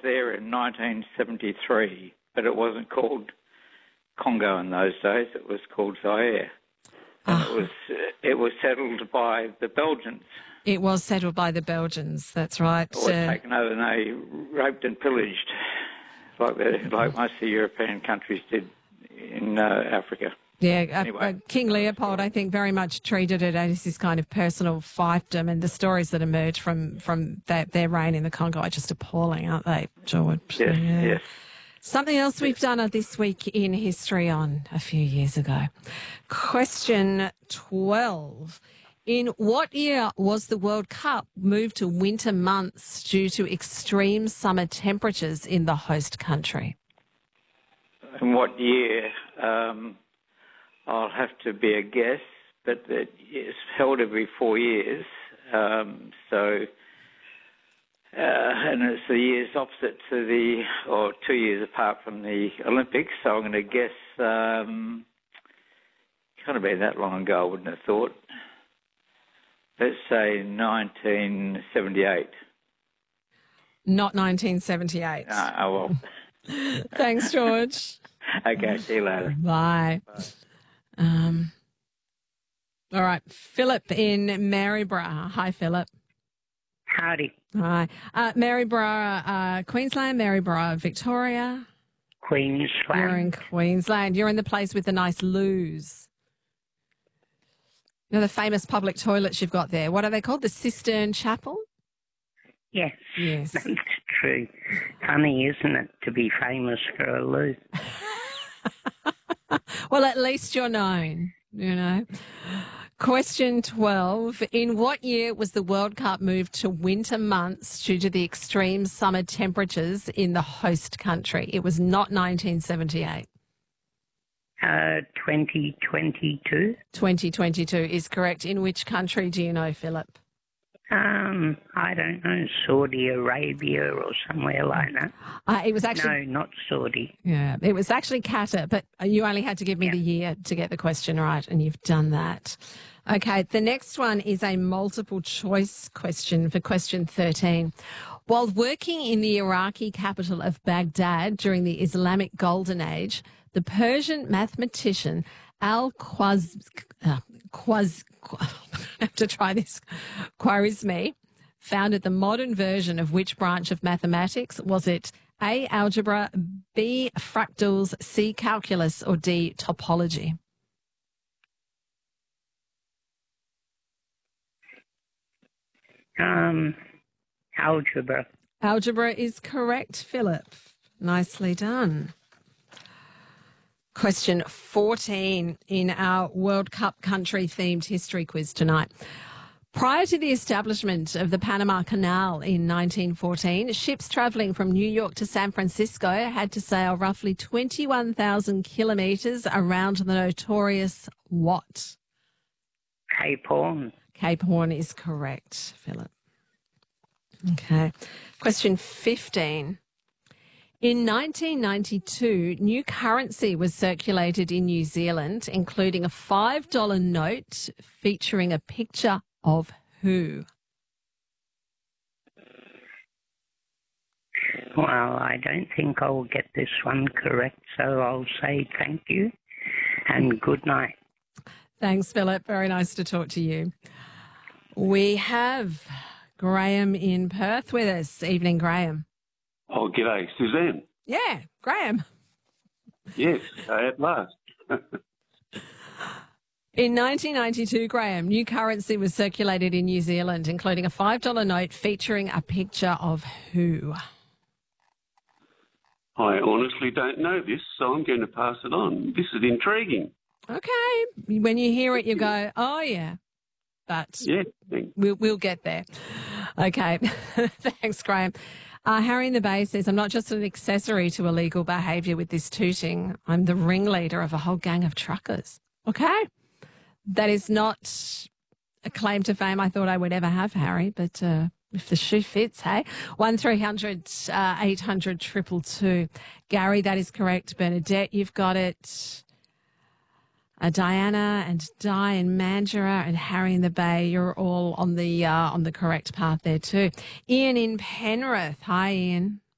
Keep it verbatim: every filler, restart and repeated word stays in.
there in nineteen seventy-three, but it wasn't called Congo in those days. It was called Zaire. And it was it was settled by the Belgians. It was settled by the Belgians, that's right. It was uh, taken over and they raped and pillaged, like the, like most of the European countries did in uh, Africa. Yeah, uh, anyway. uh, King Leopold, I think, very much treated it as this kind of personal fiefdom, and the stories that emerge from, from that, their reign in the Congo are just appalling, aren't they, George? Yes, yeah. yes. Something else we've done this week in history on a few years ago. Question twelve. In what year was the World Cup moved to winter months due to extreme summer temperatures in the host country? In what year? Um, I'll have to be a guess, but it's held every four years. Um, so... Uh, and it's the years opposite to the, or two years apart from the Olympics, so I'm going to guess, um, can't have been that long ago, I wouldn't have thought. Let's say nineteen seventy-eight. Not nineteen seventy-eight. Uh, oh, well. Thanks, George. Okay, see you later. Bye. Bye. Um, all right, Philip in Maryborough. Hi, Philip. Howdy. Hi. Uh, Maryborough, uh, Queensland, Maryborough, Victoria. Queensland. You're in Queensland. You're in the place with the nice loos. You know, the famous public toilets you've got there. What are they called? The Cistern Chapel? Yes. Yes. That's true. Funny, isn't it, to be famous for a loo? Well, at least you're known, you know. Question twelve. In what year was the World Cup moved to winter months due to the extreme summer temperatures in the host country? It was not nineteen seventy-eight. Uh, twenty twenty-two. twenty twenty-two is correct. In which country do you know, Philip? Um, I don't know, Saudi Arabia or somewhere like that. Uh, it was actually... No, not Saudi. Yeah, it was actually Qatar, but you only had to give me yeah. the year to get the question right, and you've done that. Okay, the next one is a multiple choice question for question thirteen. While working in the Iraqi capital of Baghdad during the Islamic Golden Age, the Persian mathematician Al-Khwaz... Uh, Khwaz... I have to try this. Khwarizmi founded the modern version of which branch of mathematics? Was it A, algebra, B, fractals, C, calculus, or D, topology? Um, algebra. Algebra is correct, Philip. Nicely done. Question fourteen in our World Cup country-themed history quiz tonight. Prior to the establishment of the Panama Canal in nineteen fourteen, ships travelling from New York to San Francisco had to sail roughly twenty-one thousand kilometres around the notorious what? Cape Horn. Cape Horn is correct, Philip. Okay. Question fifteen. In nineteen ninety-two, new currency was circulated in New Zealand, including a five dollar note featuring a picture of who? Well, I don't think I'll get this one correct, so I'll say thank you and good night. Thanks, Philip. Very nice to talk to you. We have Graham in Perth with us. Evening, Graham. Oh, g'day, Suzanne. Yeah, Graham. Yes, uh, at last. In nineteen ninety-two, Graham, new currency was circulated in New Zealand, including a five dollar note featuring a picture of who? I honestly don't know this, so I'm going to pass it on. This is intriguing. Okay. When you hear it, you go, oh, yeah. But yeah, we'll, we'll get there. Okay. Thanks, Graham. Uh, Harry in the Bay says, I'm not just an accessory to illegal behaviour with this tooting. I'm the ringleader of a whole gang of truckers. Okay. That is not a claim to fame I thought I would ever have, Harry, but uh, if the shoe fits, hey. one three hundred eight hundred two two two. Gary, that is correct. Bernadette, you've got it. Uh, Diana and Di and Mandurah and Harry in the Bay, you're all on the uh, on the correct path there too. Ian in Penrith. Hi, Ian.